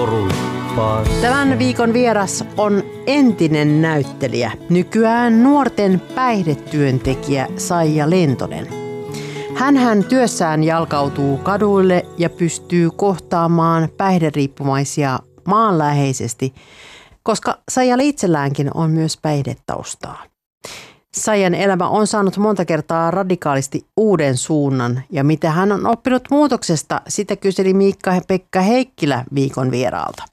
Tämän viikon vieras on entinen näyttelijä, nykyään nuorten päihdetyöntekijä Saija Lentonen. Hänhän työssään jalkautuu kaduille ja pystyy kohtaamaan päihderiippumaisia maanläheisesti, koska Saijalla itselläänkin on myös päihdetaustaa. Saijan elämä on saanut monta kertaa radikaalisti uuden suunnan, ja mitä hän on oppinut muutoksesta, sitä kyseli Miikka-Pekka Heikkilä viikon vieraalta.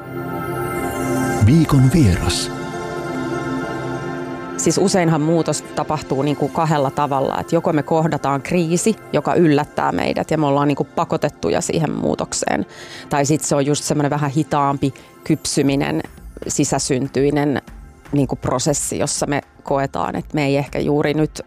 Viikon vieras. Siis useinhan muutos tapahtuu niin kuin kahdella tavalla, että joko me kohdataan kriisi, joka yllättää meidät ja me ollaan niin kuin pakotettuja siihen muutokseen. Tai sitten se on just semmoinen vähän hitaampi kypsyminen, sisäsyntyinen niin kuin prosessi, jossa me koetaan, että me ei ehkä juuri nyt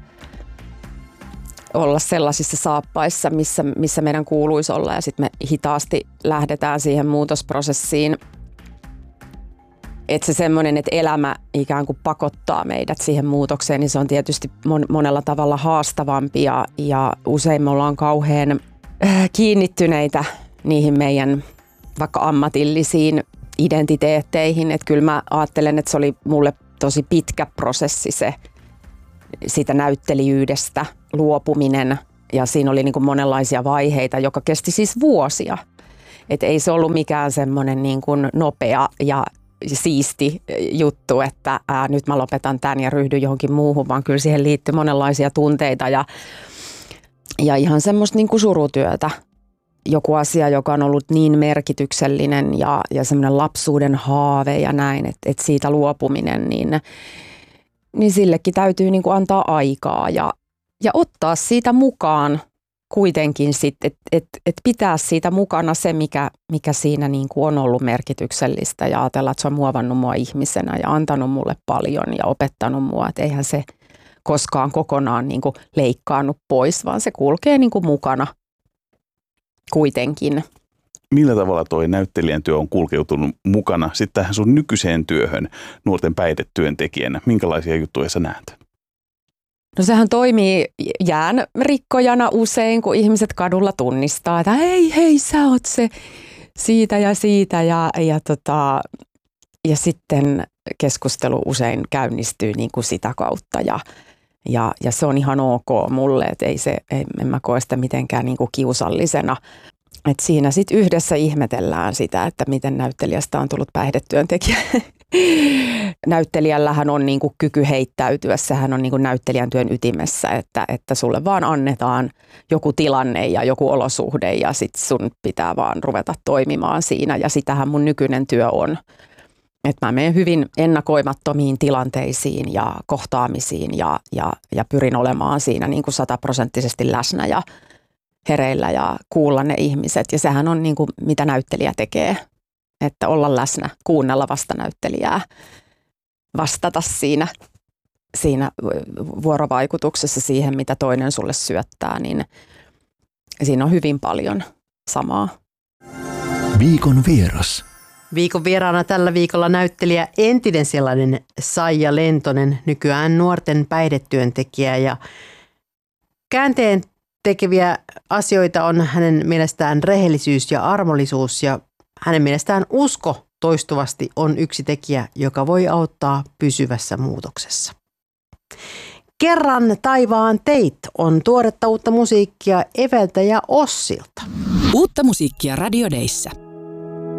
olla sellaisissa saappaissa, missä meidän kuuluisi olla, ja sitten me hitaasti lähdetään siihen muutosprosessiin. Että se semmoinen, että elämä ikään kuin pakottaa meidät siihen muutokseen, niin se on tietysti monella tavalla haastavampi, ja usein me ollaan kauhean kiinnittyneitä niihin meidän vaikka ammatillisiin identiteetteihin. Että kyllä mä ajattelen, että se oli mulle tosi pitkä prosessi se siitä näyttelijyydestä luopuminen, ja siinä oli niin kuin monenlaisia vaiheita, joka kesti siis vuosia. Että ei se ollut mikään semmoinen niin kuin nopea ja siisti juttu, että nyt mä lopetan tämän ja ryhdyn johonkin muuhun, vaan kyllä siihen liittyy monenlaisia tunteita ja ihan semmoista niin kuin surutyötä. Joku asia, joka on ollut niin merkityksellinen ja semmoinen lapsuuden haave ja näin, että siitä luopuminen, niin sillekin täytyy niin kuin antaa aikaa ja ottaa siitä mukaan kuitenkin sitten, että pitää siitä mukana se, mikä siinä niin kuin on ollut merkityksellistä, ja ajatella, että se on muovannut mua ihmisenä ja antanut mulle paljon ja opettanut mua, että eihän se koskaan kokonaan niin kuin leikkaannut pois, vaan se kulkee niin kuin mukana kuitenkin. Millä tavalla toi näyttelijän työ on kulkeutunut mukana sitten tähän sun nykyiseen työhön nuorten päihdetyöntekijänä? Minkälaisia juttuja sä näet? No sehän toimii jäänrikkojana usein, kun ihmiset kadulla tunnistaa, että hei, sä oot se siitä ja siitä, ja sitten keskustelu usein käynnistyy niin kuin sitä kautta, ja se on ihan ok mulle, että en mä koe sitä mitenkään niin kuin kiusallisena. Et siinä sitten yhdessä ihmetellään sitä, että miten näyttelijästä on tullut päihdetyöntekijä. Näyttelijällähän on niinku kyky heittäytyä, sehän on niinku näyttelijän työn ytimessä, että sulle vaan annetaan joku tilanne ja joku olosuhde ja sitten sun pitää vaan ruveta toimimaan siinä, ja sitähän mun nykyinen työ on. Että mä menen hyvin ennakoimattomiin tilanteisiin ja kohtaamisiin ja pyrin olemaan siinä niinku 100% läsnä ja hereillä ja kuulla ne ihmiset, ja sehän on niinku mitä näyttelijä tekee. Että olla läsnä, kuunnella vastanäyttelijää, vastata siinä vuorovaikutuksessa siihen, mitä toinen sulle syöttää, niin siinä on hyvin paljon samaa. Viikon vieras. Viikon vieraana tällä viikolla näyttelijä, entinen sellainen, Saija Lentonen, nykyään nuorten päihdetyöntekijä, ja käänteen tekeviä asioita on hänen mielestään rehellisyys ja armollisuus, ja hänen mielestään usko toistuvasti on yksi tekijä, joka voi auttaa pysyvässä muutoksessa. Kerran taivaan teit on tuoretta uutta musiikkia Eveltä ja Ossilta. Uutta musiikkia Radio Dayssä.